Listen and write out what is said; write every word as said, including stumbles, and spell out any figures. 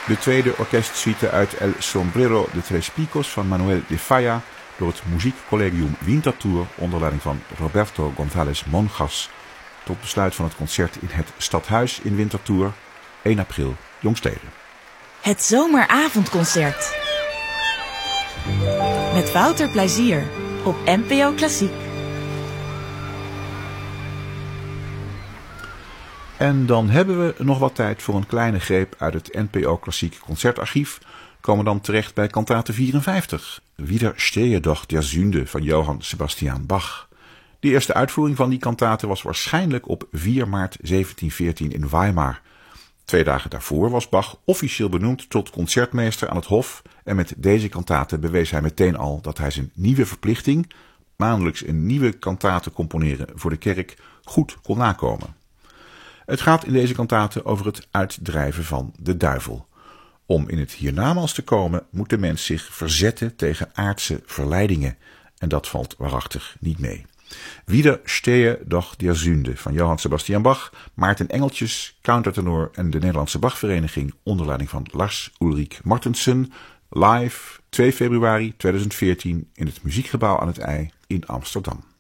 De tweede orkestsuite uit El Sombrero de Tres Picos van Manuel de Falla door het Muziekcollegium Winterthur onder leiding van Roberto González Monjas. Tot besluit van het concert in het Stadhuis in Winterthur, één april, jongstleden. Het zomeravondconcert. Met Wouter Plezier op N P O Klassiek. En dan hebben we nog wat tijd voor een kleine greep uit het N P O Klassiek concertarchief. Komen dan terecht bij kantate vierenvijftig. Wieder stehe doch der Sünde van Johann Sebastian Bach. De eerste uitvoering van die kantate was waarschijnlijk op vier maart zeventien veertien in Weimar. Twee dagen daarvoor was Bach officieel benoemd tot concertmeester aan het Hof en met deze kantate bewees hij meteen al dat hij zijn nieuwe verplichting, maandelijks een nieuwe kantate componeren voor de kerk, goed kon nakomen. Het gaat in deze kantate over het uitdrijven van de duivel. Om in het hiernamaals te komen moet de mens zich verzetten tegen aardse verleidingen en dat valt waarachtig niet mee. Wieder stehe doch der Sünde van Johann Sebastian Bach, Maarten Engeltjes, countertenor en de Nederlandse Bachvereniging onder leiding van Lars Ulrik Mortensen, live twee februari tweeduizend veertien in het Muziekgebouw aan het IJ in Amsterdam.